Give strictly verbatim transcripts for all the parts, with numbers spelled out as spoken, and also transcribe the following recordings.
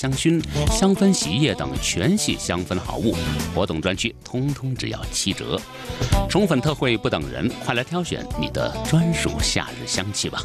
香薰、香氛洗衣液等全系香氛好物，活动专区通通只要七折。宠粉特惠不等人，快来挑选你的专属夏日香气吧。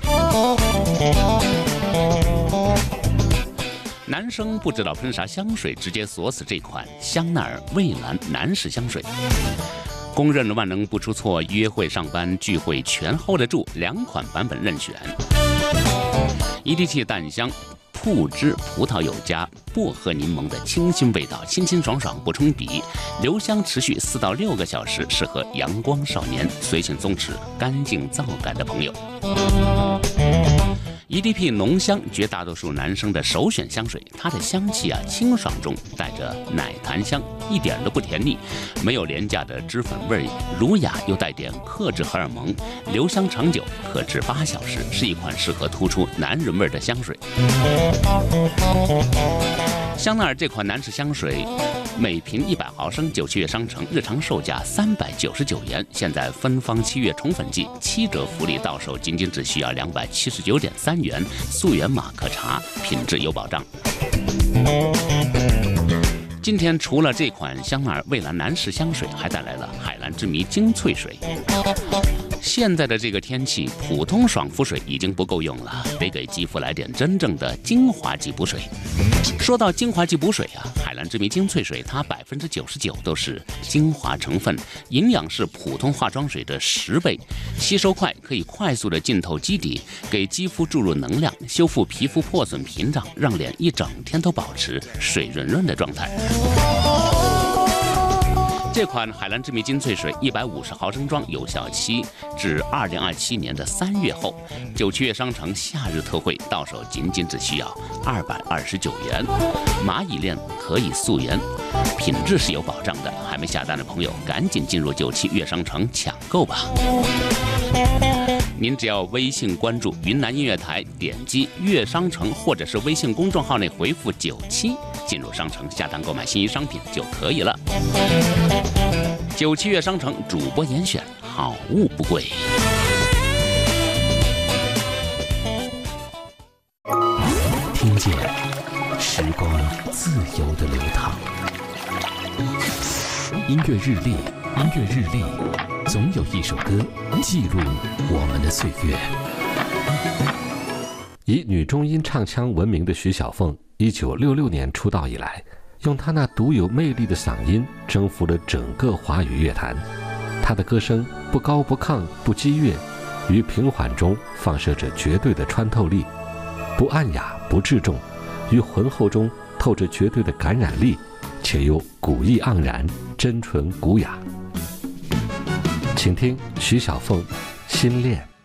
男生不知道喷啥香水，直接锁死这款香奈儿蔚蓝男士香水。公认万能不出错，约会、上班、聚会全 hold 得住，两款版本任选。一滴气淡香，铺汁葡萄柚加薄荷柠檬的清新味道，清清爽爽不冲鼻，留香持续四到六个小时，适合阳光少年、随性松弛、干净皂感的朋友。E D P 浓香，绝大多数男生的首选香水。它的香气啊，清爽中带着奶檀香，一点都不甜腻，没有廉价的脂粉味，儒雅又带点克制荷尔蒙，留香长久，可至八小时，是一款适合突出男人味的香水。香奈儿这款男士香水，每瓶一百毫升，九七月商城日常售价三百九十九元，现在芬芳七月宠粉季，七折福利到手仅仅只需要两百七十九点三元，溯源码可查，品质有保障。今天除了这款香奈儿蔚蓝男士香水，还带来了海蓝之谜精粹水。现在的这个天气，普通爽肤水已经不够用了，得给肌肤来点真正的精华级补水。说到精华级补水啊，海蓝之谜精粹水，它百分之九十九都是精华成分，营养是普通化妆水的十倍，吸收快，可以快速的浸透基底，给肌肤注入能量，修复皮肤破损屏障，让脸一整天都保持水润润的状态。这款海蓝之谜精粹水一百五十毫升装，有效期至二零二七年的三月后，九七月商城夏日特惠，到手仅仅只需要二百二十九元，蚂蚁链可以溯源，品质是有保障的。还没下单的朋友，赶紧进入九七月商城抢购吧。您只要微信关注云南音乐台，点击乐商城，或者是微信公众号内回复九七，进入商城下单购买心仪商品就可以了。九七月商城主播严选，好物不贵。 听见时光自由的流淌，音乐日历，音乐日历，总有一首歌记录我们的岁月。 以女中音唱腔闻名的徐小凤，一九六六年出道以来，用她那独有魅力的嗓音征服了整个华语乐坛。她的歌声不高不亢不激越，于平缓中放射着绝对的穿透力，不暗哑不质重，于浑厚中透着绝对的感染力，且又古意盎然，真纯古雅。请听徐小凤《心恋》。